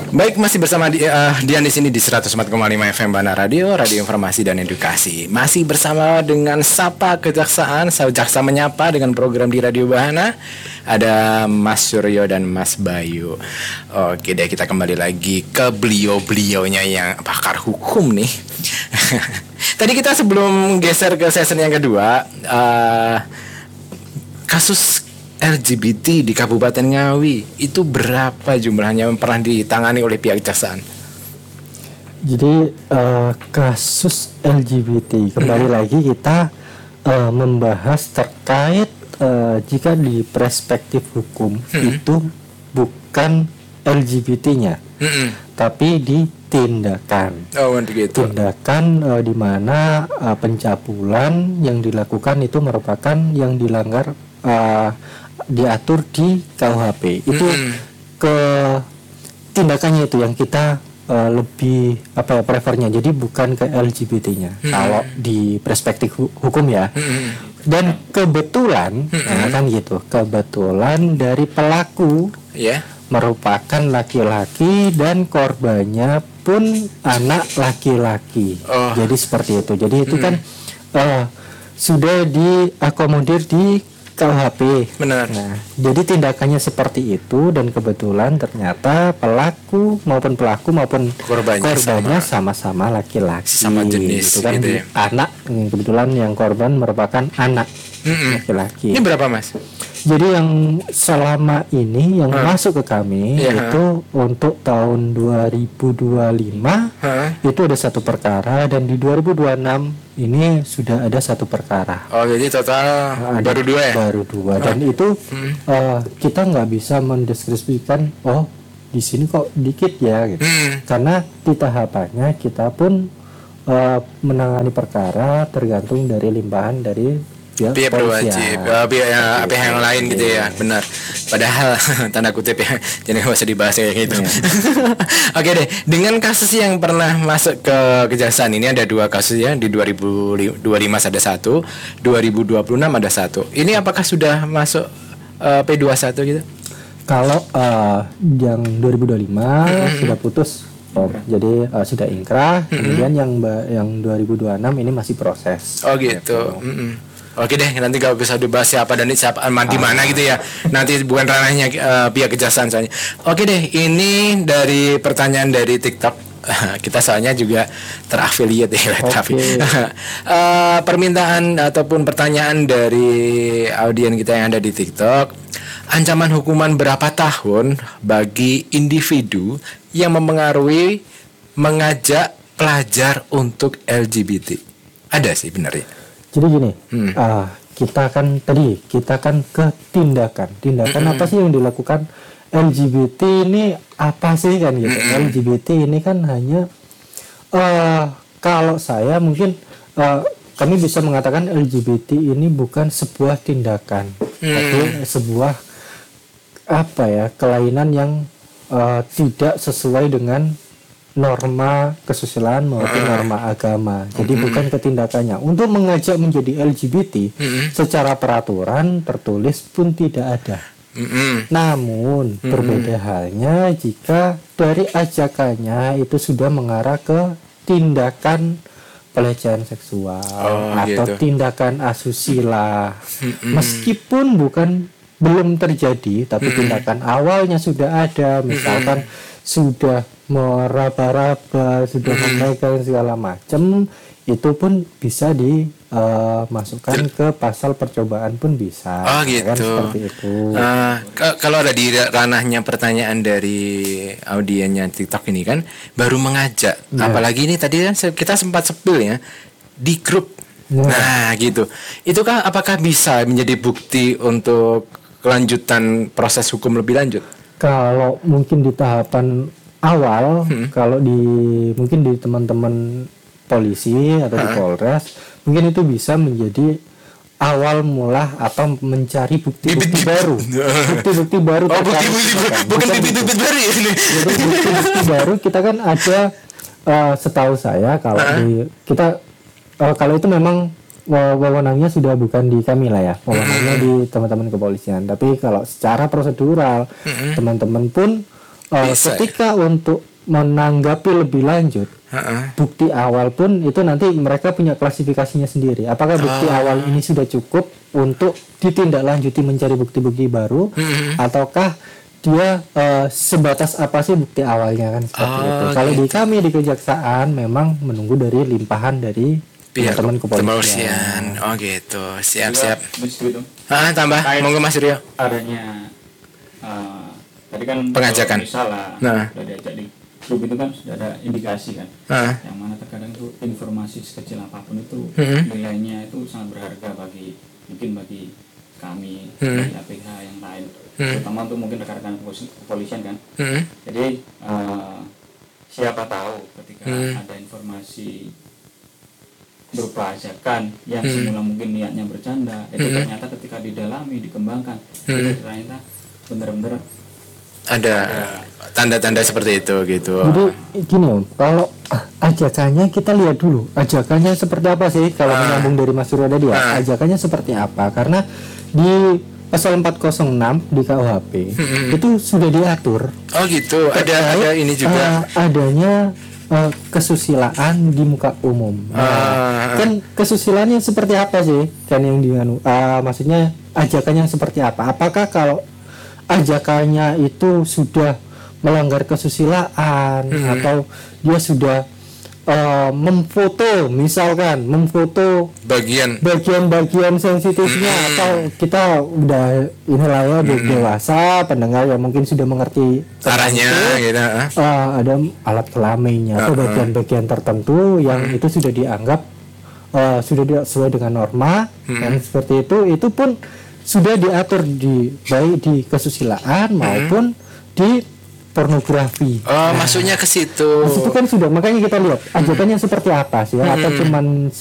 Baik, masih bersama Dian di sini di 104,5 FM Bana Radio, Radio Informasi dan Edukasi. Masih bersama dengan Sapa Kejaksaan, Jaksa Menyapa dengan program di Radio Bahana. Ada Mas Suryo dan Mas Bayu. Oke deh, kita kembali lagi ke beliau-beliaunya yang pakar hukum nih. Tadi kita sebelum geser ke season yang kedua, kasus LGBT di Kabupaten Ngawi itu berapa jumlahnya yang pernah ditangani oleh pihak kejaksaan? Jadi kasus LGBT kembali lagi kita membahas terkait jika di perspektif hukum itu bukan LGBT-nya, tapi di tindakan. Oh, gitu. Tindakan di mana pencabulan yang dilakukan itu merupakan yang dilanggar diatur di KUHP. Itu ke tindakannya itu yang kita lebih prefernya. Jadi bukan ke LGBT-nya. Kalau di perspektif hukum ya. Dan kebetulan kan gitu. Kebetulan dari pelaku merupakan laki-laki dan korbannya pun anak laki-laki. Jadi seperti itu. Jadi itu kan sudah diakomodir di KUHP. Benar. Nah, jadi tindakannya seperti itu dan kebetulan ternyata pelaku maupun korbannya sama-sama laki-laki. Sama jenis gitu kan, gitu ya. Anak, kebetulan yang korban merupakan anak laki-laki. Ini berapa, Mas? Jadi yang selama ini yang masuk ke kami itu untuk tahun 2025 itu ada 1 perkara dan di 2026 ini sudah ada 1 perkara. Oh, jadi total baru 2 ya? Baru 2 dan itu kita nggak bisa mendeskripsikan di sini kok dikit ya gitu. Karena di tahapannya kita pun menangani perkara tergantung dari limpahan dari pihak berwajib, pihak yang lain gitu ya, benar. Padahal tanda kutip ya, jadi nggak usah dibahas kayak gitu. Oke deh, dengan kasus yang pernah masuk ke kejaksaan ini ada 2 kasus ya, di 2025 ada 1, 2026 ada 1. Ini apakah sudah masuk P21 gitu? Kalau yang 2025 sudah putus. Jadi sudah ingkrah, kemudian yang 2026 ini masih proses. Oh gitu. Oke deh, nanti kalau bisa dibahas siapa dan siapa di mana gitu ya. Nanti bukan ranahnya pihak kejaksaan soalnya. Oke deh, ini dari pertanyaan dari TikTok. Kita soalnya juga terafiliate ya, permintaan ataupun pertanyaan dari audien kita yang ada di TikTok. Ancaman hukuman berapa tahun bagi individu yang mempengaruhi mengajak pelajar untuk LGBT? Ada sih benernya. Jadi gini, kita kan ke tindakan apa sih yang dilakukan LGBT ini apa sih kan gitu. LGBT ini kan hanya kalau saya mungkin kami bisa mengatakan LGBT ini bukan sebuah tindakan, tapi sebuah kelainan yang tidak sesuai dengan norma kesusilaan maupun norma agama. Jadi bukan ketindakannya. Untuk mengajak menjadi LGBT secara peraturan tertulis pun tidak ada. Namun berbeda halnya jika dari ajakannya itu sudah mengarah ke tindakan pelecehan seksual atau tindakan asusila. Meskipun belum terjadi, tapi tindakan awalnya sudah ada. Misalkan sudah meraba-raba, sudah memegang segala macam, itu pun bisa dimasukkan ke pasal percobaan pun bisa. Oh gitu. Kan, seperti itu. Kalau ada di ranahnya pertanyaan dari audiennya TikTok ini kan baru mengajak, apalagi ini tadi kan kita sempat sepil ya di grup. Nah gitu. Itu kan apakah bisa menjadi bukti untuk kelanjutan proses hukum lebih lanjut? Kalau mungkin di tahapan awal, kalau mungkin di teman-teman polisi atau di Polres, mungkin itu bisa menjadi awal mula atau mencari bukti-bukti baru. Bukti-bukti baru. Bukan bukti-bukti baru ya ini. Bukti baru kita kan ada, setahu saya kalau kalau itu memang wewenangnya sudah bukan di kami lah ya, wewenangnya di teman-teman kepolisian. Tapi kalau secara prosedural, teman-teman pun Bisa, ketika untuk menanggapi lebih lanjut bukti awal pun itu nanti mereka punya klasifikasinya sendiri. Apakah bukti awal ini sudah cukup untuk ditindaklanjuti mencari bukti-bukti baru, ataukah dia sebatas apa sih bukti awalnya kan seperti itu. Kalau di kami di kejaksaan memang menunggu dari limpahan dari pihak teman-teman kepolisian. kepolisian. Oh gitu. Siap. Begitu. Tambah. Monggo Mas Rio. Adanya tadi kan Pengajakan. Misalnya udah diajak di grup itu kan sudah ada indikasi kan, yang mana terkadang itu informasi sekecil apapun itu nilainya itu sangat berharga bagi kami dari APH yang lain, terutama untuk mungkin rekan-rekan kepolisian kan. Jadi siapa tahu ketika ada informasi berupa ajakan yang semula mungkin niatnya bercanda, itu ternyata ketika didalami, dikembangkan, itu ternyata benar-benar Ada tanda-tanda seperti itu gitu. Jadi gini Om, kalau ajakannya kita lihat dulu ajakannya seperti apa sih. Kalau menyambung dari Mas Surya tadi ya, ajakannya seperti apa, karena di pasal 406 di KUHP itu sudah diatur. Oh gitu. Ada ini juga. Adanya kesusilaan di muka umum. Kan kesusilaannya seperti apa sih? Kan yang maksudnya ajakannya seperti apa? Apakah kalau ajakannya itu sudah melanggar kesusilaan atau dia sudah memfoto bagian sensitifnya, atau kita udah inilah ya dewasa pendengar yang mungkin sudah mengerti arahnya gitu. Ada alat kelaminnya atau bagian-bagian tertentu yang itu sudah dianggap sudah tidak sesuai dengan norma, dan seperti itu pun sudah diatur baik di kesusilaan maupun di pornografi. Maksudnya ke situ. Itu kan sudah, makanya kita lihat ajakannya seperti apa sih, atau cuman